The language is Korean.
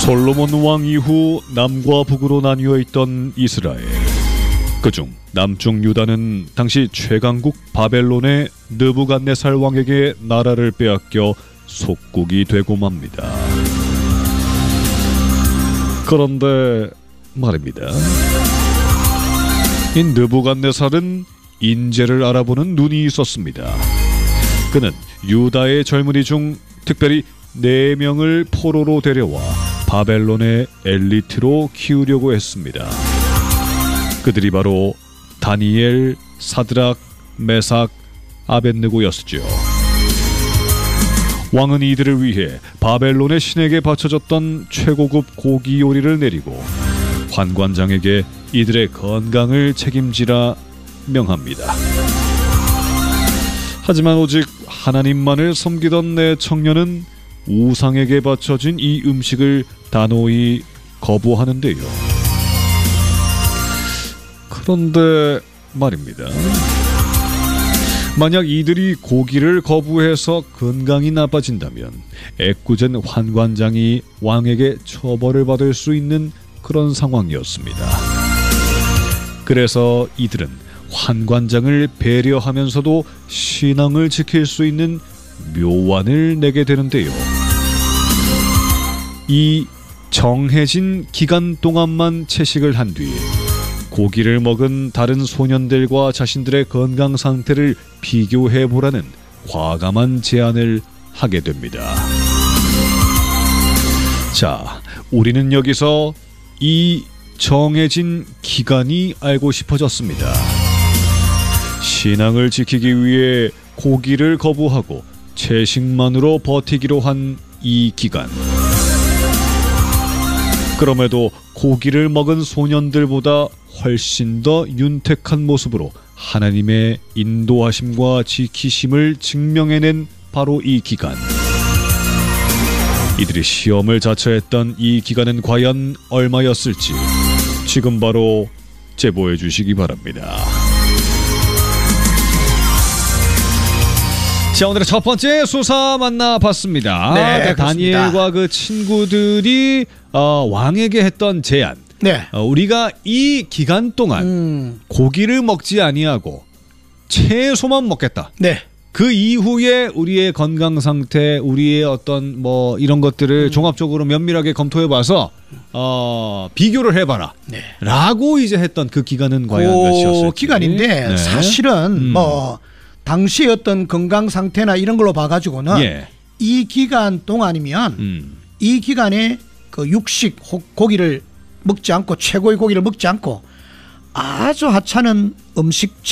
솔로몬 왕 이후 남과 북으로 나뉘어 있던 이스라엘. 그중 남쪽 유다는 당시 최강국 바벨론의 느부갓네살 왕에게 나라를 빼앗겨 속국이 되고 맙니다. 그런데 말입니다, 이 느부갓네살은 인재를 알아보는 눈이 있었습니다. 그는 유다의 젊은이 중 특별히 4명을 포로로 데려와 바벨론의 엘리트로 키우려고 했습니다. 그들이 바로 다니엘, 사드락, 메삭, 아벳느고였죠. 왕은 이들을 위해 바벨론의 신에게 바쳐졌던 최고급 고기 요리를 내리고 관관장에게 이들의 건강을 책임지라 명합니다. 하지만 오직 하나님만을 섬기던 내 청년은 우상에게 바쳐진 이 음식을 단호히 거부하는데요. 그런데 말입니다, 만약 이들이 고기를 거부해서 건강이 나빠진다면 애꿎은 환관장이 왕에게 처벌을 받을 수 있는 그런 상황이었습니다. 그래서 이들은 환관장을 배려하면서도 신앙을 지킬 수 있는 묘안을 내게 되는데요. 이 정해진 기간 동안만 채식을 한 뒤 고기를 먹은 다른 소년들과 자신들의 건강 상태를 비교해보라는 과감한 제안을 하게 됩니다. 자, 우리는 여기서 이 정해진 기간이 알고 싶어졌습니다. 신앙을 지키기 위해 고기를 거부하고 채식만으로 버티기로 한 이 기간. 그럼에도 고기를 먹은 소년들보다 훨씬 더 윤택한 모습으로 하나님의 인도하심과 지키심을 증명해낸 바로 이 기간. 이들이 시험을 자처했던 이 기간은 과연 얼마였을지 지금 바로 제보해 주시기 바랍니다. 자, 오늘의 첫 번째 수사 만나봤습니다. 네, 다니엘과 그 친구들이 왕에게 했던 제안. 네. 우리가 이 기간 동안 고기를 먹지 아니하고 채소만 먹겠다. 네. 그 이후에 우리의 건강 상태, 우리의 어떤 뭐 이런 것들을 종합적으로 면밀하게 검토해봐서 비교를 해봐라. 네. 라고 이제 했던 그 기간은 과연 몇이었을지. 그 기간인데 네. 사실은 뭐 당시의 어떤 건강 상태나 이런 걸로 봐가지고는 예. 이 기간 동안이면 이 기간에 그 육식 고기를 먹지 않고 최고의 고기를 먹지 않고 아주 하찮은 음식